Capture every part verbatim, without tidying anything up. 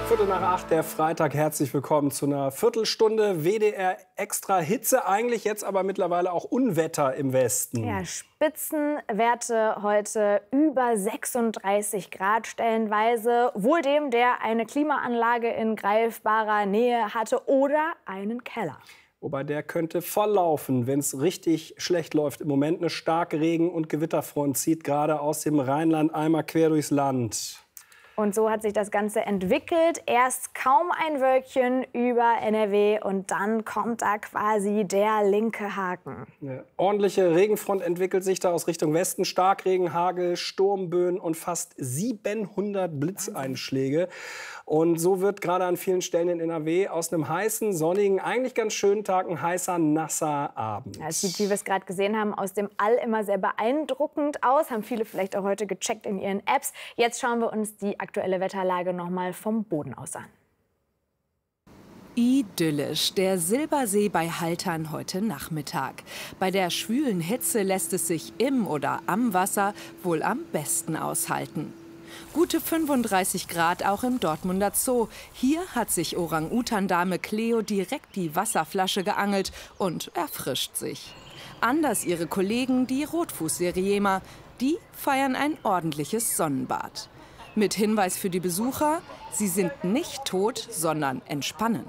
Viertel nach acht, der Freitag. Herzlich willkommen zu einer Viertelstunde W D R Extra Hitze. Eigentlich jetzt aber mittlerweile auch Unwetter im Westen. Ja, Spitzenwerte heute über sechsunddreißig Grad stellenweise. Wohl dem, der eine Klimaanlage in greifbarer Nähe hatte oder einen Keller. Wobei der könnte volllaufen, wenn es richtig schlecht läuft. Im Moment eine starke Regen- und Gewitterfront zieht gerade aus dem Rheinland einmal quer durchs Land. Und so hat sich das Ganze entwickelt. Erst kaum ein Wölkchen über N R W und dann kommt da quasi der linke Haken. Eine ordentliche Regenfront entwickelt sich da aus Richtung Westen. Starkregen, Hagel, Sturmböen und fast siebenhundert Blitzeinschläge. Und so wird gerade an vielen Stellen in N R W aus einem heißen, sonnigen, eigentlich ganz schönen Tag ein heißer, nasser Abend. Ja, es sieht, wie wir es gerade gesehen haben, aus dem All immer sehr beeindruckend aus. Haben viele vielleicht auch heute gecheckt in ihren Apps. Jetzt schauen wir uns die aktuelle Wetterlage noch mal vom Boden aus an. Idyllisch, der Silbersee bei Haltern heute Nachmittag. Bei der schwülen Hitze lässt es sich im oder am Wasser wohl am besten aushalten. Gute fünfunddreißig Grad auch im Dortmunder Zoo. Hier hat sich Orang-Utan-Dame Cleo direkt die Wasserflasche geangelt und erfrischt sich. Anders ihre Kollegen, die Rotfuß-Seriema. Die feiern ein ordentliches Sonnenbad. Mit Hinweis für die Besucher, sie sind nicht tot, sondern entspannen.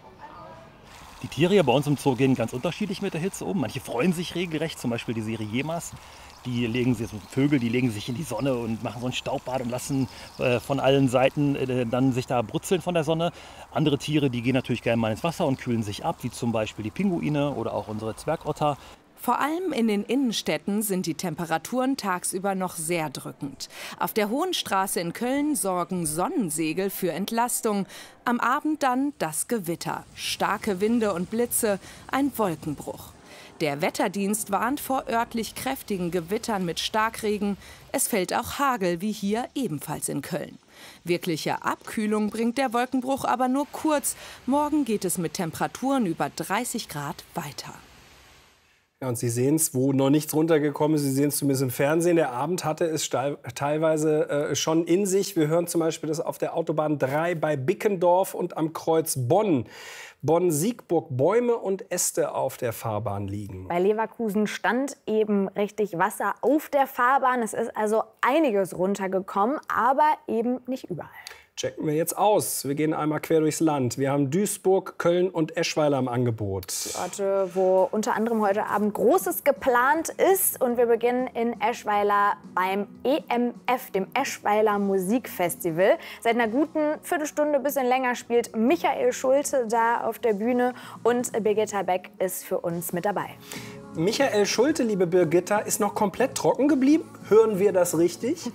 Die Tiere hier bei uns im Zoo gehen ganz unterschiedlich mit der Hitze um. Manche freuen sich regelrecht, zum Beispiel die Seriemas. Die legen sich, so Vögel, die legen sich in die Sonne und machen so ein Staubbad und lassen äh, von allen Seiten äh, dann sich da brutzeln von der Sonne. Andere Tiere, die gehen natürlich gerne mal ins Wasser und kühlen sich ab, wie zum Beispiel die Pinguine oder auch unsere Zwergotter. Vor allem in den Innenstädten sind die Temperaturen tagsüber noch sehr drückend. Auf der Hohenstraße in Köln sorgen Sonnensegel für Entlastung. Am Abend dann das Gewitter, starke Winde und Blitze, ein Wolkenbruch. Der Wetterdienst warnt vor örtlich kräftigen Gewittern mit Starkregen. Es fällt auch Hagel, wie hier ebenfalls in Köln. Wirkliche Abkühlung bringt der Wolkenbruch aber nur kurz. Morgen geht es mit Temperaturen über dreißig Grad weiter. Ja, und Sie sehen es, wo noch nichts runtergekommen ist. Sie sehen es zumindest im Fernsehen. Der Abend hatte es teilweise äh, schon in sich. Wir hören zum Beispiel das auf der Autobahn drei bei Bickendorf und am Kreuz Bonn. Bonn-Siegburg, Bäume und Äste auf der Fahrbahn liegen. Bei Leverkusen stand eben richtig Wasser auf der Fahrbahn. Es ist also einiges runtergekommen, aber eben nicht überall. Checken wir jetzt aus. Wir gehen einmal quer durchs Land. Wir haben Duisburg, Köln und Eschweiler im Angebot. Orte, wo unter anderem heute Abend Großes geplant ist. Und wir beginnen in Eschweiler beim E M F, dem Eschweiler Musikfestival. Seit einer guten Viertelstunde, ein bisschen länger, spielt Michael Schulte da auf der Bühne. Und Birgitta Beck ist für uns mit dabei. Michael Schulte, liebe Birgitta, ist noch komplett trocken geblieben. Hören wir das richtig?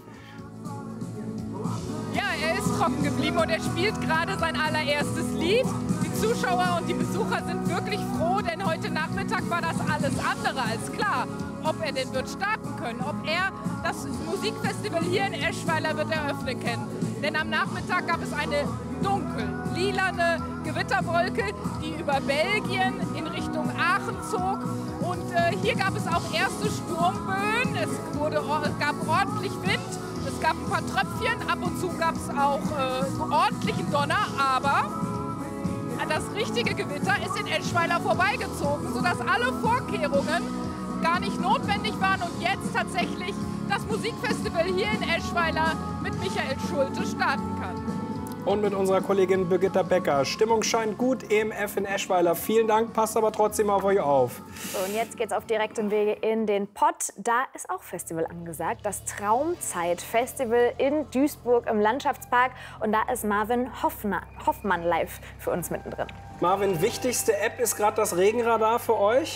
Ja, er ist trocken geblieben und er spielt gerade sein allererstes Lied. Die Zuschauer und die Besucher sind wirklich froh, denn heute Nachmittag war das alles andere als klar, ob er denn wird starten können, ob er das Musikfestival hier in Eschweiler wird eröffnen können. Denn am Nachmittag gab es eine dunkel, lilane Gewitterwolke, die über Belgien in Richtung Aachen zog. Und äh, hier gab es auch erste Sturmböen, es, wurde, es gab ordentlich Wind. Es gab ein paar Tröpfchen, ab und zu gab es auch äh, ordentlichen Donner, aber das richtige Gewitter ist in Eschweiler vorbeigezogen, sodass alle Vorkehrungen gar nicht notwendig waren und jetzt tatsächlich das Musikfestival hier in Eschweiler mit Michael Schulte starten kann. Und mit unserer Kollegin Birgitta Becker. Stimmung scheint gut, E M F in Eschweiler. Vielen Dank, passt aber trotzdem auf euch auf. So, und jetzt geht's auf direktem Wege in den Pott. Da ist auch Festival angesagt, das Traumzeit-Festival in Duisburg im Landschaftspark. Und da ist Marvin Hoffmann, Hoffmann live für uns mittendrin. Marvin, wichtigste App ist gerade das Regenradar für euch?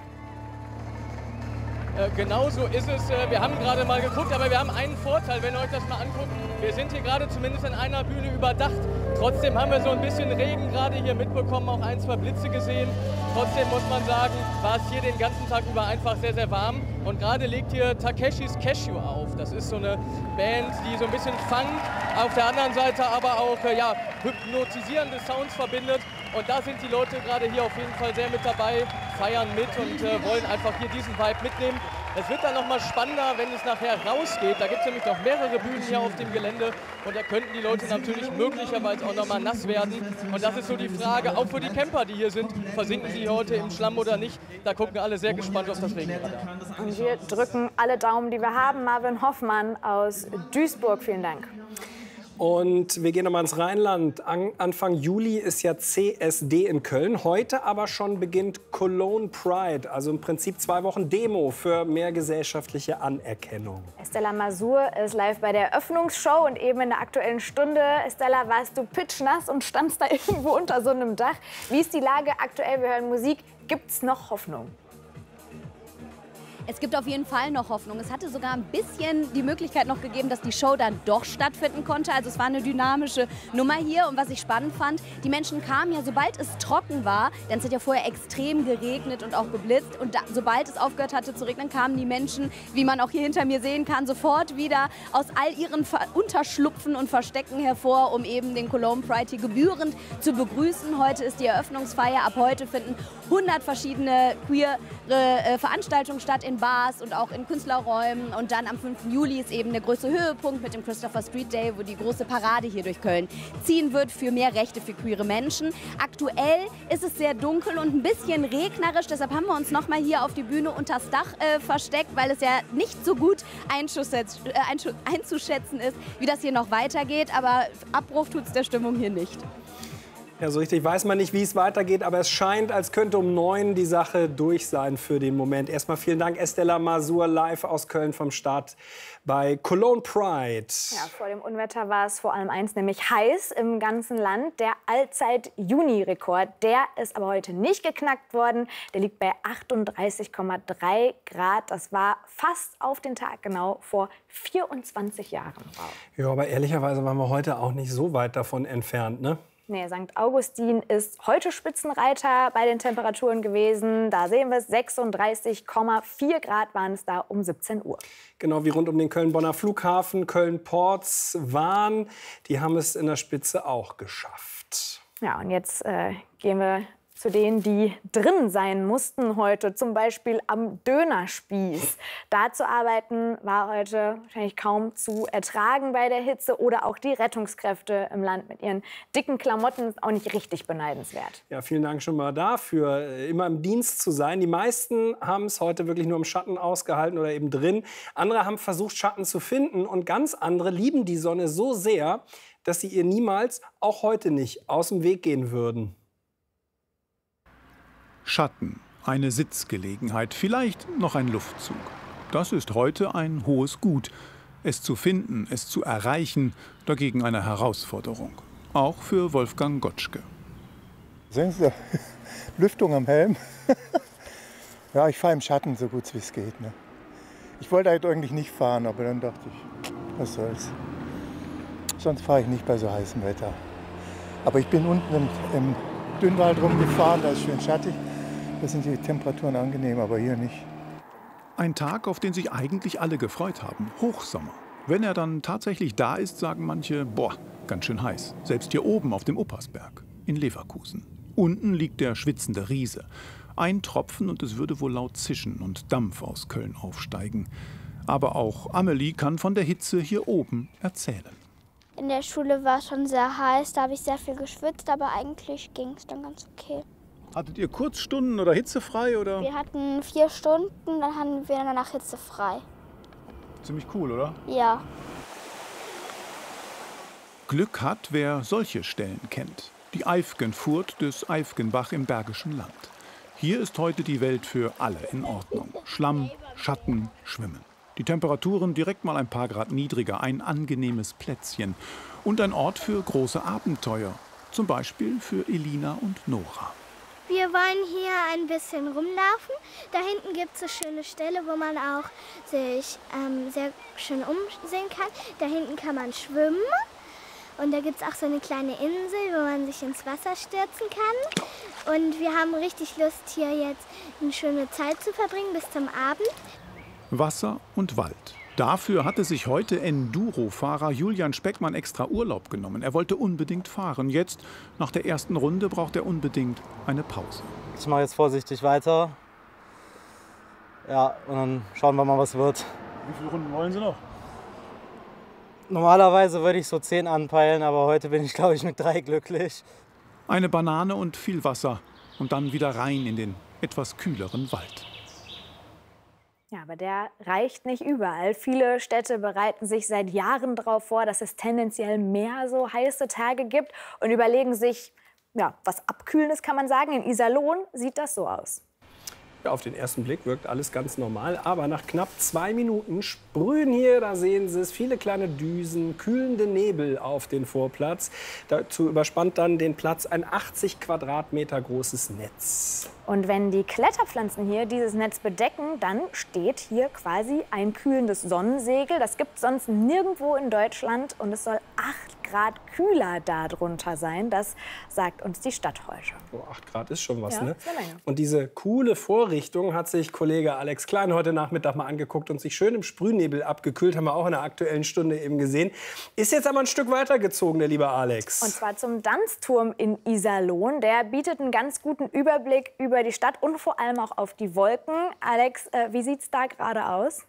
Äh, genau so ist es. Äh, wir haben gerade mal geguckt, aber wir haben einen Vorteil, wenn ihr euch das mal anguckt. Wir sind hier gerade zumindest in einer Bühne überdacht. Trotzdem haben wir so ein bisschen Regen gerade hier mitbekommen, auch ein, zwei Blitze gesehen. Trotzdem muss man sagen, war es hier den ganzen Tag über einfach sehr, sehr warm. Und gerade legt hier Takeshis Cashew auf. Das ist so eine Band, die so ein bisschen Funk, auf der anderen Seite aber auch äh, ja, hypnotisierende Sounds verbindet. Und da sind die Leute gerade hier auf jeden Fall sehr mit dabei, feiern mit und äh, wollen einfach hier diesen Vibe mitnehmen. Es wird dann noch mal spannender, wenn es nachher rausgeht. Da gibt es nämlich noch mehrere Bühnen hier auf dem Gelände. Und da könnten die Leute natürlich möglicherweise auch noch mal nass werden. Und das ist so die Frage, auch für die Camper, die hier sind. Versinken sie heute im Schlamm oder nicht? Da gucken alle sehr gespannt auf das Regenradar. Und wir drücken alle Daumen, die wir haben. Marvin Hoffmann aus Duisburg, vielen Dank. Und wir gehen nochmal ins Rheinland. An, Anfang Juli ist ja C S D in Köln. Heute aber schon beginnt Cologne Pride. Also im Prinzip zwei Wochen Demo für mehr gesellschaftliche Anerkennung. Stella Masur ist live bei der Eröffnungsshow und eben in der Aktuellen Stunde. Stella, warst du pitschnass und standst da irgendwo unter so einem Dach. Wie ist die Lage aktuell? Wir hören Musik. Gibt's noch Hoffnung? Es gibt auf jeden Fall noch Hoffnung. Es hatte sogar ein bisschen die Möglichkeit noch gegeben, dass die Show dann doch stattfinden konnte. Also es war eine dynamische Nummer hier. Und was ich spannend fand, die Menschen kamen ja, sobald es trocken war, denn es hat ja vorher extrem geregnet und auch geblitzt. Und da, sobald es aufgehört hatte zu regnen, kamen die Menschen, wie man auch hier hinter mir sehen kann, sofort wieder aus all ihren Ver Unterschlupfen und Verstecken hervor, um eben den Cologne Pride hier gebührend zu begrüßen. Heute ist die Eröffnungsfeier. Ab heute finden hundert verschiedene queere äh, Veranstaltungen statt in Bars und auch in Künstlerräumen. Und dann am fünften Juli ist eben der größte Höhepunkt mit dem Christopher Street Day, wo die große Parade hier durch Köln ziehen wird für mehr Rechte für queere Menschen. Aktuell ist es sehr dunkel und ein bisschen regnerisch. Deshalb haben wir uns noch mal hier auf die Bühne unters Dach äh, versteckt, weil es ja nicht so gut einzuschätzen, äh, einzuschätzen ist, wie das hier noch weitergeht. Aber Abbruch tut es der Stimmung hier nicht. Ja, so richtig weiß man nicht, wie es weitergeht, aber es scheint, als könnte um neun die Sache durch sein für den Moment. Erstmal vielen Dank, Stella Masur, live aus Köln vom Start bei Cologne Pride. Ja, vor dem Unwetter war es vor allem eins, nämlich heiß im ganzen Land. Der Allzeit-Juni-Rekord, der ist aber heute nicht geknackt worden. Der liegt bei achtunddreißig Komma drei Grad. Das war fast auf den Tag genau vor vierundzwanzig Jahren. Wow. Ja, aber ehrlicherweise waren wir heute auch nicht so weit davon entfernt, ne? Nee, Sankt Augustin ist heute Spitzenreiter bei den Temperaturen gewesen. Da sehen wir es, sechsunddreißig Komma vier Grad waren es da um siebzehn Uhr. Genau wie rund um den Köln-Bonner Flughafen, Köln-Ports waren. Die haben es in der Spitze auch geschafft. Ja, und jetzt äh, gehen wir zu denen, die drin sein mussten heute, zum Beispiel am Dönerspieß. Da zu arbeiten war heute wahrscheinlich kaum zu ertragen bei der Hitze. Oder auch die Rettungskräfte im Land mit ihren dicken Klamotten ist auch nicht richtig beneidenswert. Ja, vielen Dank schon mal dafür, immer im Dienst zu sein. Die meisten haben es heute wirklich nur im Schatten ausgehalten oder eben drin. Andere haben versucht, Schatten zu finden. Und ganz andere lieben die Sonne so sehr, dass sie ihr niemals, auch heute nicht, aus dem Weg gehen würden. Schatten, eine Sitzgelegenheit, vielleicht noch ein Luftzug. Das ist heute ein hohes Gut. Es zu finden, es zu erreichen, dagegen eine Herausforderung. Auch für Wolfgang Gottschke. Sehen Sie, Lüftung am Helm. Ja, ich fahre im Schatten, so gut wie es geht. Ne? Ich wollte halt eigentlich nicht fahren, aber dann dachte ich, was soll's. Sonst fahre ich nicht bei so heißem Wetter. Aber ich bin unten im, im Dünnwald rumgefahren, da ist schön schattig. Da sind die Temperaturen angenehm, aber hier nicht. Ein Tag, auf den sich eigentlich alle gefreut haben. Hochsommer. Wenn er dann tatsächlich da ist, sagen manche, boah, ganz schön heiß. Selbst hier oben auf dem Uppersberg in Leverkusen. Unten liegt der schwitzende Riese. Ein Tropfen und es würde wohl laut zischen und Dampf aus Köln aufsteigen. Aber auch Amelie kann von der Hitze hier oben erzählen. In der Schule war es schon sehr heiß, da habe ich sehr viel geschwitzt, aber eigentlich ging es dann ganz okay. Hattet ihr Kurzstunden oder hitzefrei? Oder? Wir hatten vier Stunden, dann hatten wir danach hitzefrei. Ziemlich cool, oder? Ja. Glück hat, wer solche Stellen kennt. Die Eifgenfurt des Eifgenbach im Bergischen Land. Hier ist heute die Welt für alle in Ordnung. Schlamm, Schatten, Schwimmen. Die Temperaturen direkt mal ein paar Grad niedriger, ein angenehmes Plätzchen. Und ein Ort für große Abenteuer. Zum Beispiel für Elina und Nora. Wir wollen hier ein bisschen rumlaufen. Da hinten gibt es eine schöne Stelle, wo man auch sich ähm, sehr schön umsehen kann. Da hinten kann man schwimmen. Und da gibt es auch so eine kleine Insel, wo man sich ins Wasser stürzen kann. Und wir haben richtig Lust, hier jetzt eine schöne Zeit zu verbringen bis zum Abend. Wasser und Wald. Dafür hatte sich heute Enduro-Fahrer Julian Speckmann extra Urlaub genommen. Er wollte unbedingt fahren. Jetzt, nach der ersten Runde, braucht er unbedingt eine Pause. Ich mache jetzt vorsichtig weiter. Ja, und dann schauen wir mal, was wird. Wie viele Runden wollen Sie noch? Normalerweise würde ich so zehn anpeilen, aber heute bin ich, glaube ich, mit drei glücklich. Eine Banane und viel Wasser und dann wieder rein in den etwas kühleren Wald. Ja, aber der reicht nicht überall. Viele Städte bereiten sich seit Jahren darauf vor, dass es tendenziell mehr so heiße Tage gibt und überlegen sich, ja, was Abkühlendes kann man sagen. In Iserlohn sieht das so aus. Ja, auf den ersten Blick wirkt alles ganz normal, aber nach knapp zwei Minuten sprühen hier, da sehen Sie es, viele kleine Düsen, kühlende Nebel auf den Vorplatz. Dazu überspannt dann den Platz ein achtzig Quadratmeter großes Netz. Und wenn die Kletterpflanzen hier dieses Netz bedecken, dann steht hier quasi ein kühlendes Sonnensegel. Das gibt es sonst nirgendwo in Deutschland und es soll acht Grad kühler darunter sein. Das sagt uns die Stadt heute. Oh, acht Grad ist schon was, ja, ne? sehr lange. Und diese coole Vorrichtung hat sich Kollege Alex Klein heute Nachmittag mal angeguckt und sich schön im Sprühnebel abgekühlt. Haben wir auch in der Aktuellen Stunde eben gesehen. Ist jetzt aber ein Stück weitergezogen, der liebe Alex. Und zwar zum Danzturm in Iserlohn. Der bietet einen ganz guten Überblick über die Stadt und vor allem auch auf die Wolken. Alex, äh, wie sieht es da gerade aus?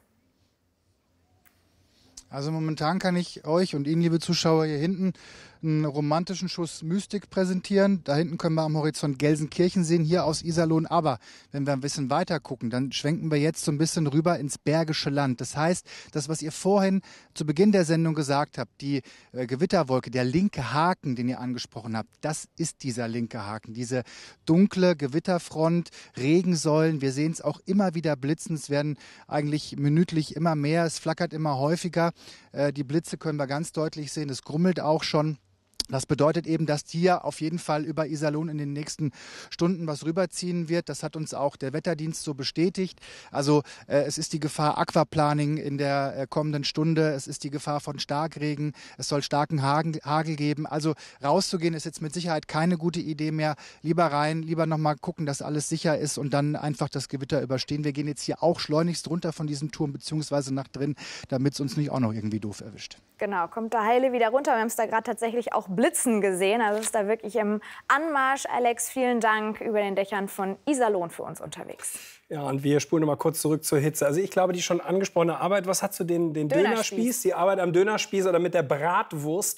Also momentan kann ich euch und Ihnen, liebe Zuschauer, hier hinten einen romantischen Schuss Mystik präsentieren. Da hinten können wir am Horizont Gelsenkirchen sehen, hier aus Iserlohn. Aber wenn wir ein bisschen weiter gucken, dann schwenken wir jetzt so ein bisschen rüber ins Bergische Land. Das heißt, das, was ihr vorhin zu Beginn der Sendung gesagt habt, die äh, Gewitterwolke, der linke Haken, den ihr angesprochen habt, das ist dieser linke Haken. Diese dunkle Gewitterfront, Regensäulen, wir sehen es auch immer wieder blitzen. Es werden eigentlich minütlich immer mehr, es flackert immer häufiger. Äh, die Blitze können wir ganz deutlich sehen, es grummelt auch schon. Das bedeutet eben, dass hier auf jeden Fall über Iserlohn in den nächsten Stunden was rüberziehen wird. Das hat uns auch der Wetterdienst so bestätigt. Also äh, es ist die Gefahr Aquaplaning in der äh, kommenden Stunde. Es ist die Gefahr von Starkregen. Es soll starken Hagel, Hagel geben. Also rauszugehen ist jetzt mit Sicherheit keine gute Idee mehr. Lieber rein, lieber nochmal gucken, dass alles sicher ist und dann einfach das Gewitter überstehen. Wir gehen jetzt hier auch schleunigst runter von diesem Turm beziehungsweise nach drin, damit es uns nicht auch noch irgendwie doof erwischt. Genau, kommt da heile wieder runter. Wir haben es da gerade tatsächlich auch blitzen gesehen. Also ist da wirklich im Anmarsch. Alex, vielen Dank, über den Dächern von Iserlohn für uns unterwegs. Ja, und wir spulen noch mal kurz zurück zur Hitze. Also ich glaube, die schon angesprochene Arbeit, was hast du, den, den Dönerspieß. Dönerspieß, die Arbeit am Dönerspieß oder mit der Bratwurst